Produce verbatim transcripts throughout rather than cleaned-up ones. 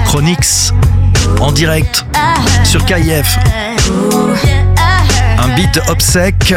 Chronix en direct sur K I F. Un beat obsèque.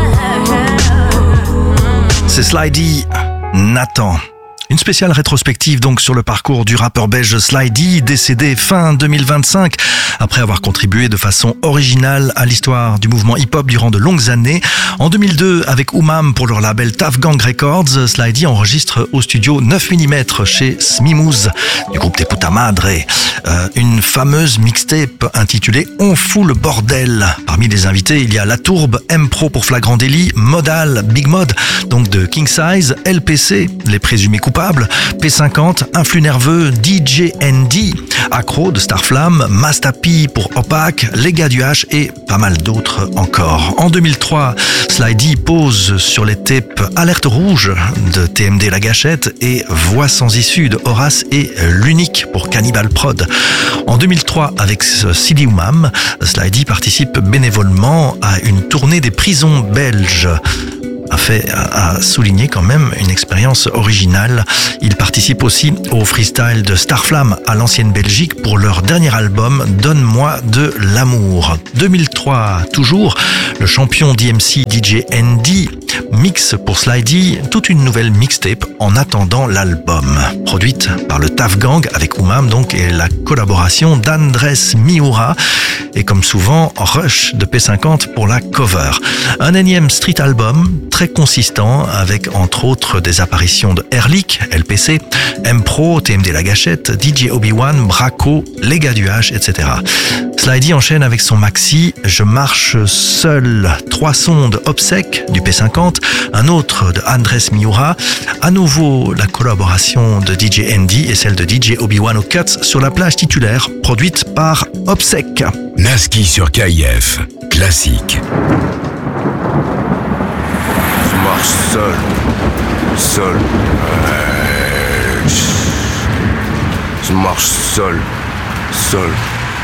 C'est Sly-D, Nathan. Une spéciale rétrospective donc sur le parcours du rappeur belge Sly-D, décédé fin deux mille vingt-cinq, après avoir contribué de façon originale à l'histoire du mouvement hip-hop durant de longues années. En deux mille deux, avec Oumam pour leur label Taff Gang Records, Sly-D enregistre au studio neuf millimètres chez Smimuz du groupe Te Puta Madre, euh, une fameuse mixtape intitulée On fout le bordel. Parmi les invités, il y a La Tourbe, M-Pro pour Flagrant Délit, Modal, Big Mod, donc de King Size, L P C, les présumés coupables, P cinquante, Influx Nerveux, D J N D, Accro de Starflame, Mastapi pour Opaque, Les Gars du H et pas mal d'autres encore. En deux mille trois, Sly-D pose sur les tapes Alerte Rouge de T M D La Gâchette et Voix sans issue de Horace et L'Unique pour Cannibal Prod. En deux mille trois, avec Sidi Oumam, Sly-D participe bénévolement à une tournée des prisons belges. A fait à souligner quand même une expérience originale. Il participe aussi au freestyle de Starflame à l'ancienne Belgique pour leur dernier album Donne-moi de l'amour. deux mille trois toujours, le champion D M C D J N D mixe pour Sly-D toute une nouvelle mixtape en attendant l'album. Produite par le Taff Gang avec Oumam donc et la collaboration d'Andrés Miura et comme souvent Rush de P cinquante pour la cover. Un énième street album très consistant avec entre autres des apparitions de Erlik, L P C, M-Pro, T M D La Gâchette, D J Obi-Wan, Braco, Les Gars du H, et cetera. Sly-D enchaîne avec son maxi Je marche seul, trois sons de Obsèque du P cinquante, un autre de Andrés Miura, à nouveau la collaboration de D J N D et celle de D J Obi-Wan au Cuts sur la plage titulaire produite par Obsèque. Naski sur K I F, classique. Je marche seul, seul. Euh, je marche seul, seul.